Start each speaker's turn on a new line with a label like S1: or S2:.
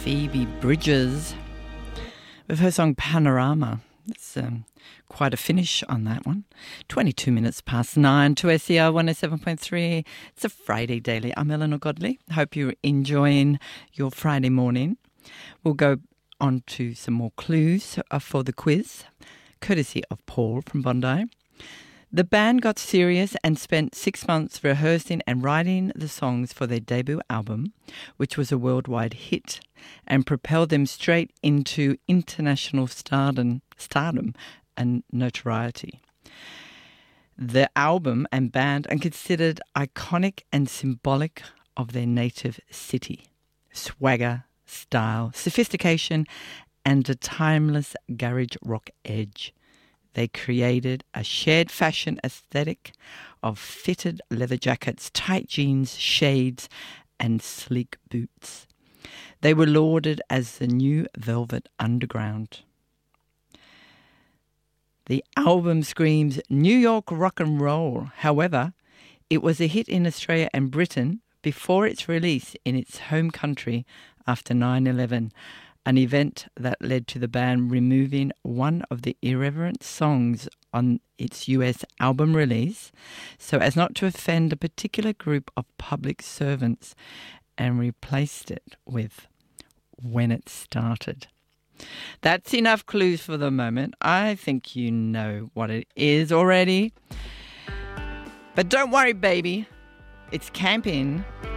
S1: Phoebe Bridgers with her song Panorama. It's quite a finish on that one. 22 minutes past 9 to SER 107.3. It's a Friday daily. I'm Eleanor Godley. Hope you're enjoying your Friday morning. We'll go on to some more clues for the quiz, courtesy of Paul from Bondi. The band got serious and spent 6 months rehearsing and writing the songs for their debut album, which was a worldwide hit and propelled them straight into international stardom and notoriety. The album and band are considered iconic and symbolic of their native city. Swagger, style, sophistication, and a timeless garage rock edge. They created a shared fashion aesthetic of fitted leather jackets, tight jeans, shades, and sleek boots. They were lauded as the new Velvet Underground. The album screams New York rock and roll. However, it was a hit in Australia and Britain before its release in its home country after 9/11. An event that led to the band removing one of the irreverent songs on its US album release so as not to offend a particular group of public servants, and replaced it with When It Started. That's enough clues for the moment. I think you know what it is already. But don't worry, baby. It's camping